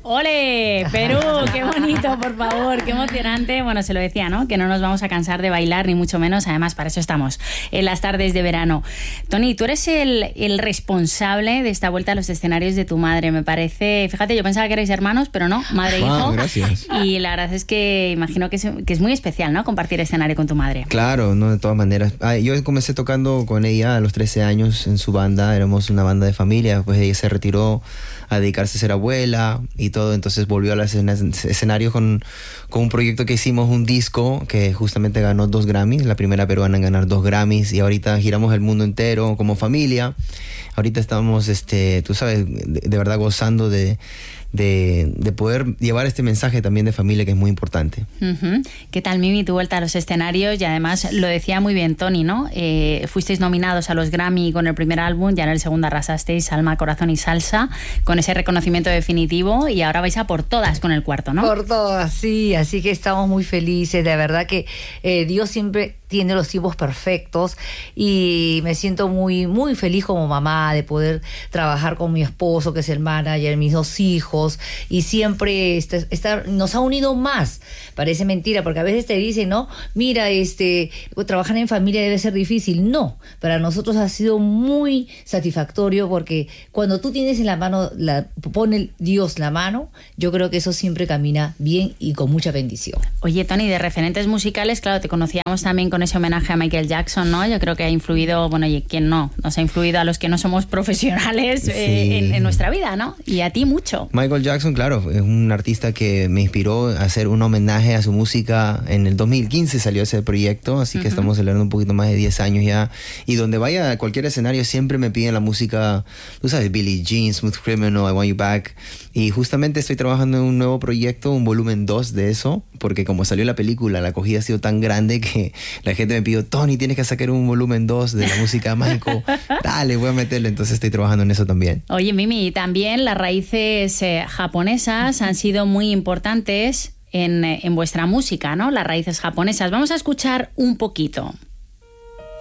¡Ole! Perú, qué bonito, por favor, qué emocionante. Bueno, se lo decía, ¿no? Que no nos vamos a cansar de bailar, ni mucho menos. Además, para eso estamos en las tardes de verano. Tony, tú eres el responsable de esta vuelta a los escenarios de tu madre. Me parece, fíjate, yo pensaba que erais hermanos, pero no, madre e hijo. Gracias. Y la verdad es que imagino que es muy especial, ¿no? Compartir escenario con tu madre. Claro, no, de todas maneras. Yo comencé tocando con ella a los 13 años en su banda. Éramos una banda de familia. Después ella se retiró a dedicarse a ser abuela y todo, entonces volvió a los escenarios con un proyecto que hicimos, un disco que justamente ganó 2 Grammys, la primera peruana en ganar 2 Grammys, y ahorita giramos el mundo entero como familia. Ahorita estamos, tú sabes, de verdad gozando de poder llevar este mensaje también de familia, que es muy importante. Uh-huh. ¿Qué tal, Mimi, tu vuelta a los escenarios? Y además lo decía muy bien Tony, ¿no? Fuisteis nominados a los Grammy con el primer álbum, ya en el segundo arrasasteis Alma, Corazón y Salsa, con ese reconocimiento definitivo, y ahora vais a por todas con el cuarto, ¿no? Por todas, sí, así que estamos muy felices, de verdad que Dios siempre tiene los tiempos perfectos, y me siento muy, muy feliz como mamá de poder trabajar con mi esposo, que es el manager, mis 2 hijos, y siempre nos ha unido más. Parece mentira, porque a veces te dicen, ¿no? Mira, trabajar en familia debe ser difícil. No, para nosotros ha sido muy satisfactorio, porque cuando tú tienes en la mano, pone Dios la mano, yo creo que eso siempre camina bien y con mucha bendición. Oye, Tony, de referentes musicales, claro, te conocíamos también con ese homenaje a Michael Jackson, ¿no? Yo creo que ha influido, bueno, y quién no, nos ha influido a los que no somos profesionales Sí. en nuestra vida, ¿no? Y a ti mucho. Michael Jackson, claro, es un artista que me inspiró a hacer un homenaje a su música. En el 2015 salió ese proyecto, así que estamos celebrando un poquito más de 10 años ya. Y donde vaya a cualquier escenario siempre me piden la música, tú sabes, Billie Jean, Smooth Criminal, I Want You Back. Y justamente estoy trabajando en un nuevo proyecto, un volumen 2 de eso, porque como salió la película, la acogida ha sido tan grande que la gente me pidió, Tony, tienes que sacar un volumen 2 de la música mágico. Dale, voy a meterle. Entonces estoy trabajando en eso también. Oye, Mimi, también las raíces japonesas han sido muy importantes en vuestra música, ¿no? Las raíces japonesas. Vamos a escuchar un poquito.